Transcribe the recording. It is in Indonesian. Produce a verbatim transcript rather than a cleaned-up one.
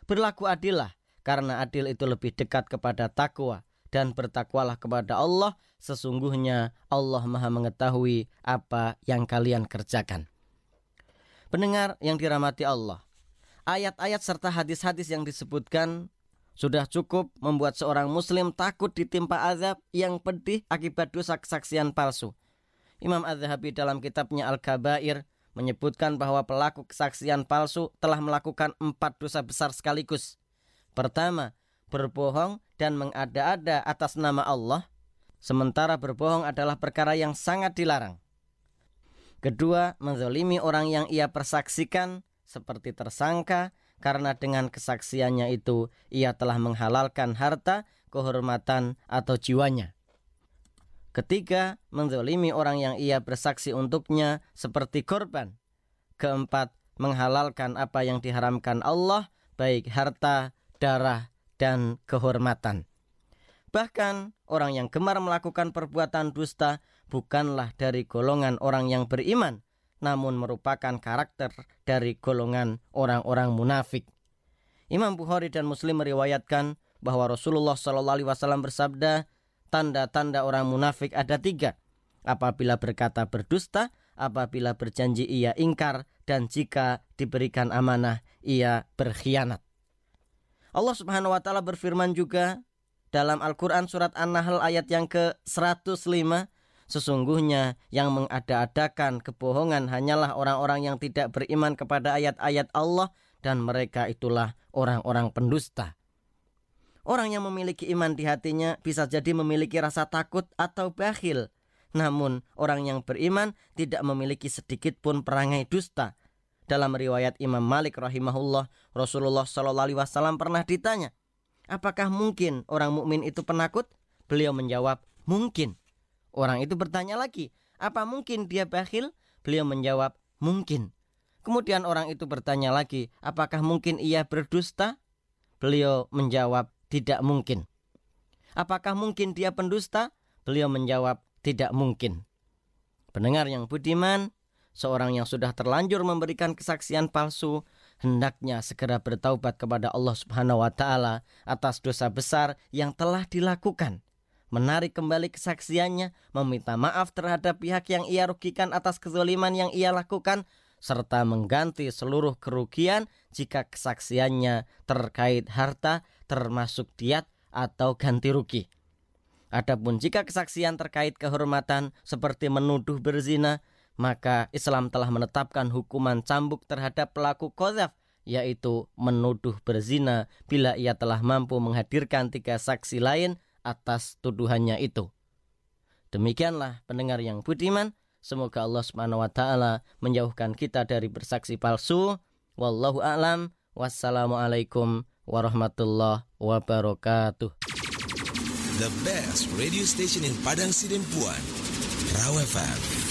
Berlaku adillah, karena adil itu lebih dekat kepada takwa. Dan bertakwalah kepada Allah, sesungguhnya Allah Maha mengetahui apa yang kalian kerjakan. Pendengar yang dirahmati Allah, ayat-ayat serta hadis-hadis yang disebutkan sudah cukup membuat seorang muslim takut ditimpa azab yang pedih akibat dosa kesaksian palsu. Imam Az-Zahabi dalam kitabnya Al-Kabair menyebutkan bahwa pelaku kesaksian palsu telah melakukan empat dosa besar sekaligus. Pertama, berbohong dan mengada-ada atas nama Allah, sementara berbohong adalah perkara yang sangat dilarang. Kedua, menzalimi orang yang ia persaksikan seperti tersangka, karena dengan kesaksiannya itu ia telah menghalalkan harta, kehormatan, atau jiwanya. Ketiga, menzalimi orang yang ia bersaksi untuknya seperti korban. Keempat, menghalalkan apa yang diharamkan Allah, baik harta, darah, dan kehormatan. Bahkan orang yang gemar melakukan perbuatan dusta bukanlah dari golongan orang yang beriman, namun merupakan karakter dari golongan orang-orang munafik. Imam Bukhari dan Muslim meriwayatkan bahwa Rasulullah shallallahu alaihi wasallam bersabda, tanda-tanda orang munafik ada tiga. Apabila berkata berdusta, apabila berjanji ia ingkar, dan jika diberikan amanah ia berkhianat. Allah Subhanahu wa taala berfirman juga dalam Al-Qur'an surat An-Nahl ayat yang ke seratus lima, sesungguhnya yang mengada-adakan kebohongan hanyalah orang-orang yang tidak beriman kepada ayat-ayat Allah, dan mereka itulah orang-orang pendusta. Orang yang memiliki iman di hatinya bisa jadi memiliki rasa takut atau bakhil. Namun orang yang beriman tidak memiliki sedikit pun perangai dusta. Dalam riwayat Imam Malik rahimahullah, Rasulullah shallallahu alaihi wasallam pernah ditanya, apakah mungkin orang mukmin itu penakut? Beliau menjawab, mungkin. Orang itu bertanya lagi, apa mungkin dia bakhil? Beliau menjawab, mungkin. Kemudian orang itu bertanya lagi, apakah mungkin ia berdusta? Beliau menjawab, tidak mungkin. Apakah mungkin dia pendusta? Beliau menjawab, tidak mungkin. Pendengar yang budiman, seorang yang sudah terlanjur memberikan kesaksian palsu hendaknya segera bertaubat kepada Allah Subhanahu wa taala atas dosa besar yang telah dilakukan. Menarik kembali kesaksiannya, meminta maaf terhadap pihak yang ia rugikan atas kezaliman yang ia lakukan, serta mengganti seluruh kerugian jika kesaksiannya terkait harta termasuk diat atau ganti rugi. Adapun jika kesaksian terkait kehormatan seperti menuduh berzina, maka Islam telah menetapkan hukuman cambuk terhadap pelaku qadzaf, yaitu menuduh berzina bila ia telah mampu menghadirkan tiga saksi lain atas tuduhannya itu. Demikianlah pendengar yang budiman, semoga Allah Subhanahu wa taala menjauhkan kita dari bersaksi palsu. Wallahu a'lam. Wassalamualaikum warahmatullahi wabarakatuh. The best radio station in Padang Sidempuan, Raw F M.